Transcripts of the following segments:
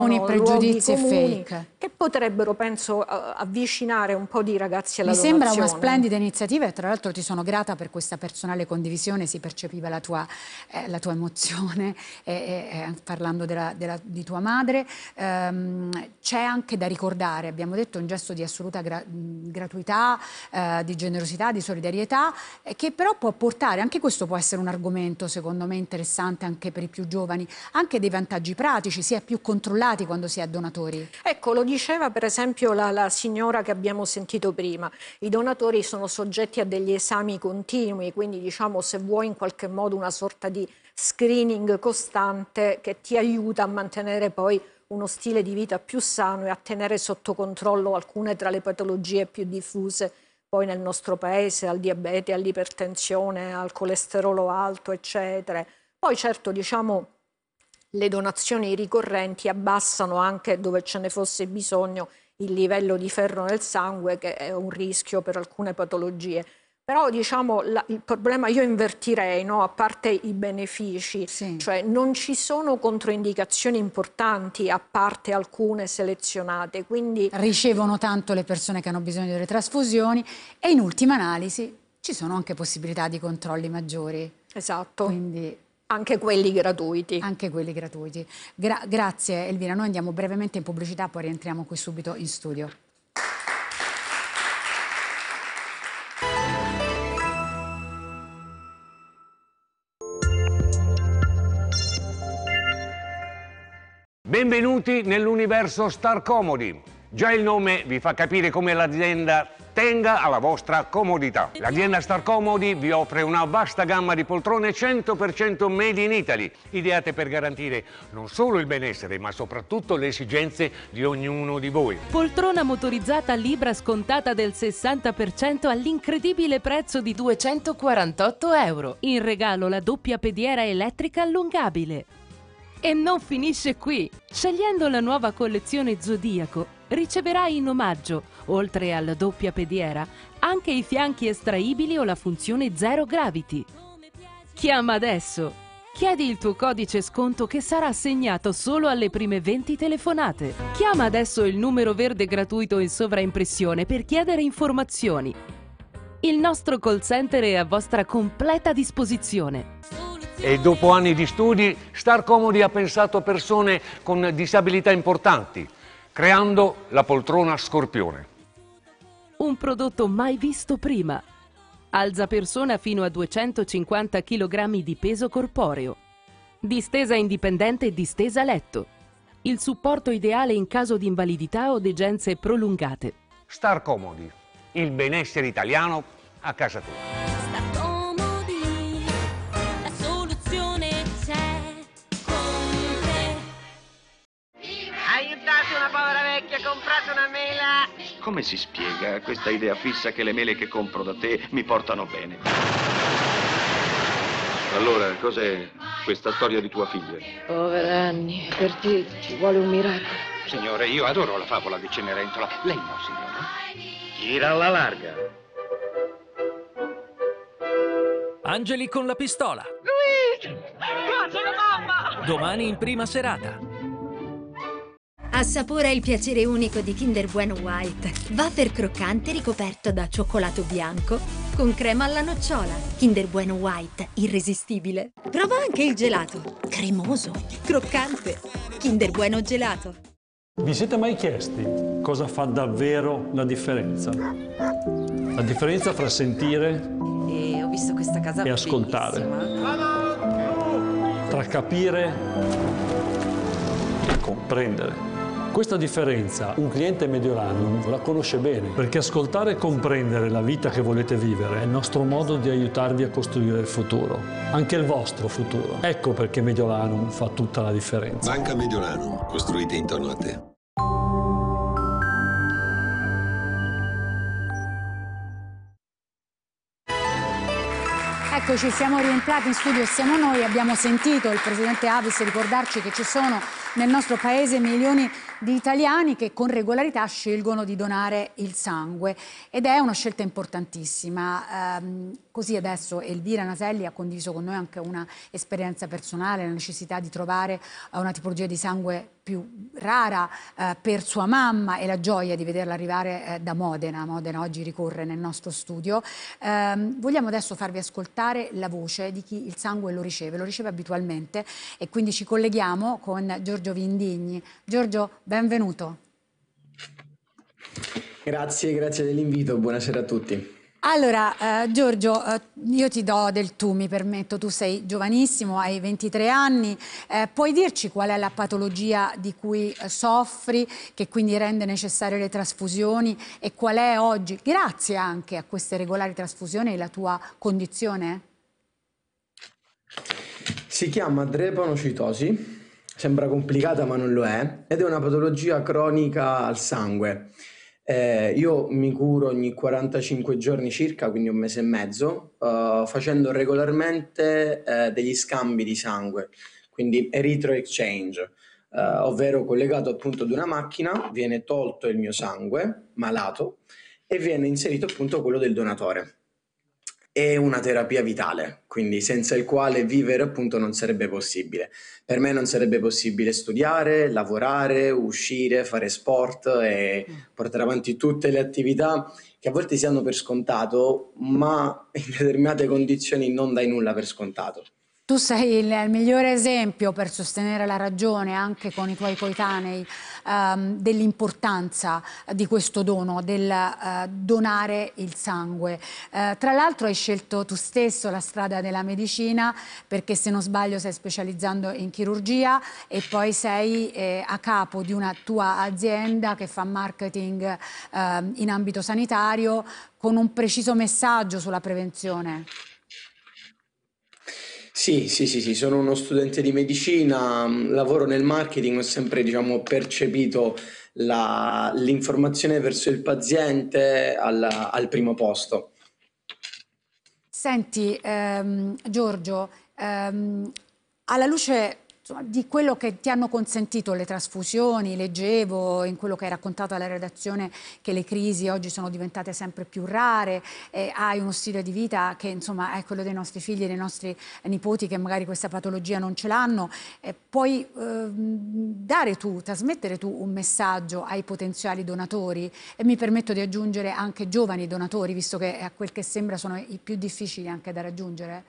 pregiudizi e fake che potrebbero, penso, avvicinare un po' di ragazzi alla donazione. Mi sembra una splendida iniziativa e tra l'altro ti sono grata per questa personale condivisione, si percepiva la tua emozione parlando di tua madre. C'è anche da ricordare, abbiamo detto, un gesto di assoluta gratuità, di generosità, di solidarietà, che però può portare, anche questo può essere un argomento secondo me interessante anche per i più giovani, anche dei vantaggi pratici, si è più controllati quando si è donatori. Ecco, lo diceva per esempio la signora che abbiamo sentito prima, i donatori sono soggetti a degli esami continui, quindi diciamo, se vuoi in qualche modo una sorta di screening costante che ti aiuta a mantenere poi uno stile di vita più sano e a tenere sotto controllo alcune tra le patologie più diffuse poi nel nostro paese, al diabete, all'ipertensione, al colesterolo alto, eccetera. Poi certo, diciamo, le donazioni ricorrenti abbassano anche, dove ce ne fosse bisogno, il livello di ferro nel sangue, che è un rischio per alcune patologie. Però diciamo il problema io invertirei, no? A parte i benefici, sì, cioè non ci sono controindicazioni importanti a parte alcune selezionate, quindi ricevono tanto le persone che hanno bisogno delle trasfusioni e in ultima analisi ci sono anche possibilità di controlli maggiori. Esatto. Quindi anche quelli gratuiti. Anche quelli gratuiti. Grazie Elvira, noi andiamo brevemente in pubblicità, poi rientriamo qui subito in studio. Benvenuti nell'universo Star Comodi. Già il nome vi fa capire come l'azienda tenga alla vostra comodità. L'azienda Star Comodi vi offre una vasta gamma di poltrone 100% made in Italy, ideate per garantire non solo il benessere, ma soprattutto le esigenze di ognuno di voi. Poltrona motorizzata Libra scontata del 60% all'incredibile prezzo di 248 euro. In regalo la doppia pediera elettrica allungabile. E non finisce qui! Scegliendo la nuova collezione Zodiaco, riceverai in omaggio, oltre alla doppia pediera, anche i fianchi estraibili o la funzione Zero Gravity. Chiama adesso! Chiedi il tuo codice sconto che sarà assegnato solo alle prime 20 telefonate. Chiama adesso il numero verde gratuito in sovraimpressione per chiedere informazioni. Il nostro call center è a vostra completa disposizione. E dopo anni di studi, Star Comodi ha pensato a persone con disabilità importanti, creando la poltrona Scorpione. Un prodotto mai visto prima. Alza persona fino a 250 kg di peso corporeo. Distesa indipendente e distesa letto. Il supporto ideale in caso di invalidità o degenze prolungate. Star Comodi, il benessere italiano a casa tua. Aiutate una povera vecchia, comprate una mela! Come si spiega questa idea fissa che le mele che compro da te mi portano bene? Allora, cos'è questa storia di tua figlia? Povera Annie, per te ci vuole un miracolo. Signore, io adoro la favola di Cenerentola. Lei no, signore? Gira alla larga. Angeli con la pistola. Luigi! Guarda la mamma! Domani in prima serata. Assapora il piacere unico di Kinder Bueno White. Wafer croccante ricoperto da cioccolato bianco con crema alla nocciola. Kinder Bueno White, irresistibile. Prova anche il gelato. Cremoso, croccante. Kinder Bueno Gelato. Vi siete mai chiesti cosa fa davvero la differenza? La differenza fra sentire ho visto questa casa e ascoltare. Tra capire e comprendere. Questa differenza un cliente Mediolanum la conosce bene, perché ascoltare e comprendere la vita che volete vivere è il nostro modo di aiutarvi a costruire il futuro, anche il vostro futuro. Ecco perché Mediolanum fa tutta la differenza. Banca Mediolanum, costruita intorno a te. Eccoci, siamo rientrati in studio e siamo noi, abbiamo sentito il presidente Avis ricordarci che ci sono nel nostro paese milioni di italiani che con regolarità scelgono di donare il sangue ed è una scelta importantissima. Così adesso Elvira Naselli ha condiviso con noi anche una esperienza personale, la necessità di trovare una tipologia di sangue più rara per sua mamma e la gioia di vederla arrivare da Modena. Modena oggi ricorre nel nostro studio. Vogliamo adesso farvi ascoltare la voce di chi il sangue lo riceve abitualmente e quindi ci colleghiamo con Giorgio Vindigni. Giorgio, benvenuto. Grazie dell'invito, buonasera a tutti. Allora, Giorgio, io ti do del tu, mi permetto, tu sei giovanissimo, hai 23 anni, puoi dirci qual è la patologia di cui soffri, che quindi rende necessarie le trasfusioni e qual è oggi, grazie anche a queste regolari trasfusioni, la tua condizione? Si chiama drepanocitosi, sembra complicata ma non lo è, ed è una patologia cronica al sangue. Io mi curo ogni 45 giorni circa, quindi un mese e mezzo, facendo regolarmente degli scambi di sangue, quindi erythro exchange, ovvero collegato appunto ad una macchina, viene tolto il mio sangue malato e viene inserito appunto quello del donatore. È una terapia vitale, quindi senza il quale vivere appunto non sarebbe possibile. Per me non sarebbe possibile studiare, lavorare, uscire, fare sport e portare avanti tutte le attività che a volte si hanno per scontato, ma in determinate condizioni non dai nulla per scontato. Tu sei il migliore esempio per sostenere la ragione anche con i tuoi coetanei dell'importanza di questo dono, del donare il sangue. Tra l'altro hai scelto tu stesso la strada della medicina perché se non sbaglio sei specializzando in chirurgia e poi sei a capo di una tua azienda che fa marketing in ambito sanitario con un preciso messaggio sulla prevenzione. Sì, sono uno studente di medicina, lavoro nel marketing, ho sempre percepito l'informazione verso il paziente al primo posto. Senti, Giorgio, alla luce di quello che ti hanno consentito le trasfusioni, leggevo in quello che hai raccontato alla redazione che le crisi oggi sono diventate sempre più rare, hai uno stile di vita che insomma è quello dei nostri figli e dei nostri nipoti che magari questa patologia non ce l'hanno, puoi trasmettere tu un messaggio ai potenziali donatori e mi permetto di aggiungere anche giovani donatori, visto che a quel che sembra sono i più difficili anche da raggiungere?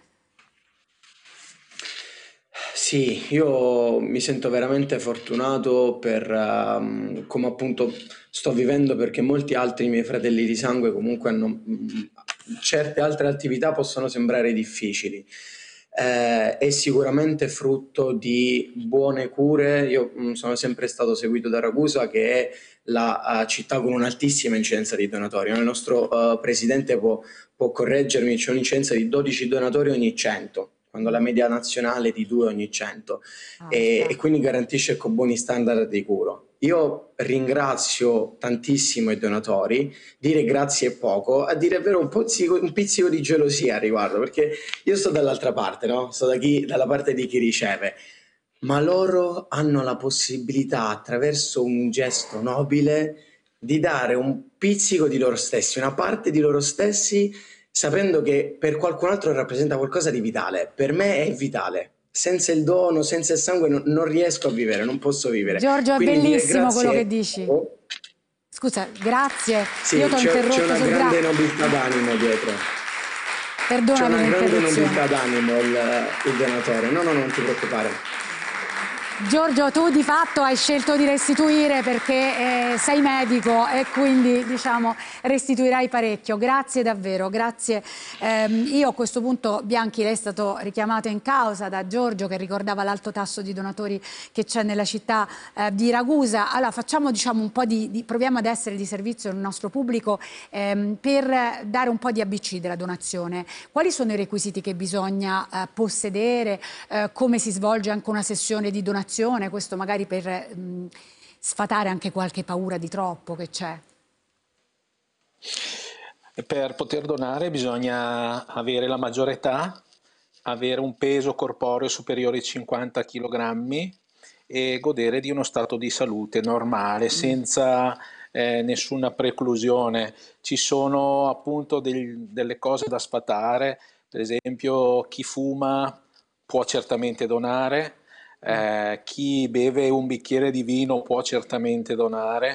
Sì, io mi sento veramente fortunato per come appunto sto vivendo perché molti altri miei fratelli di sangue comunque hanno certe altre attività possono sembrare difficili. È sicuramente frutto di buone cure. Io sono sempre stato seguito da Ragusa, che è la città con un'altissima incidenza di donatori. Il nostro presidente può correggermi, c'è un'incidenza di 12 donatori ogni 100. Quando la media nazionale è di 2 ogni 100 e quindi garantisce con buoni standard di cura. Io ringrazio tantissimo i donatori, dire grazie è poco, a dire il vero un pizzico di gelosia a riguardo, perché io sto dall'altra parte, no? Sto dalla parte di chi riceve, ma loro hanno la possibilità attraverso un gesto nobile di dare un pizzico di loro stessi, una parte di loro stessi, sapendo che per qualcun altro rappresenta qualcosa di vitale. Per me è vitale. Senza il dono, senza il sangue non riesco a vivere, non posso vivere. Giorgio, quindi è bellissimo quello che dici. Scusa, grazie. Sì, io ti ho interrotto. C'è una grande nobiltà d'animo dietro. Perdonami l'interruzione. C'è una grande nobiltà d'animo il donatore. No, non ti preoccupare. Giorgio, tu di fatto hai scelto di restituire perché sei medico e quindi diciamo restituirai parecchio. Grazie davvero, grazie. Io a questo punto, Bianchi, lei è stato richiamato in causa da Giorgio che ricordava l'alto tasso di donatori che c'è nella città di Ragusa. Allora facciamo un po' proviamo ad essere di servizio al nostro pubblico per dare un po' di ABC della donazione. Quali sono i requisiti che bisogna possedere? Come si svolge anche una sessione di donazione? Questo magari per sfatare anche qualche paura di troppo che c'è. Per poter donare bisogna avere la maggiore età, avere un peso corporeo superiore ai 50 kg e godere di uno stato di salute normale, senza nessuna preclusione. Ci sono appunto delle cose da sfatare, per esempio chi fuma può certamente donare, chi beve un bicchiere di vino può certamente donare,